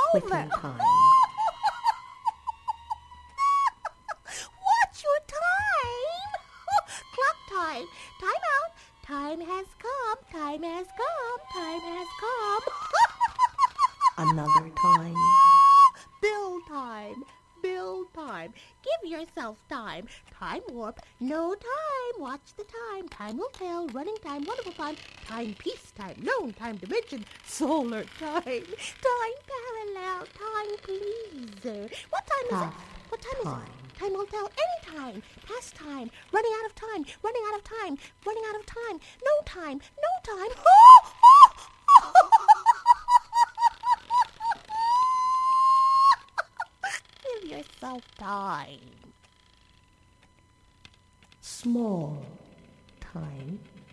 Quitting over. time. What's your time? Clock time. Time out. Time has come. Time has come. Time has come. Another time. Bill time. Bill time. Give yourself time. Time warp. No time. Watch the time. Time will tell. Running time. Wonderful time. Time peace time. Lone time dimension. Solar time. Time parallel. Time pleaser. What time is it? What time is it? Time will tell any time. Past time. Running out of time. Running out of time. Running out of time. No time. No time. Give yourself time. Small time.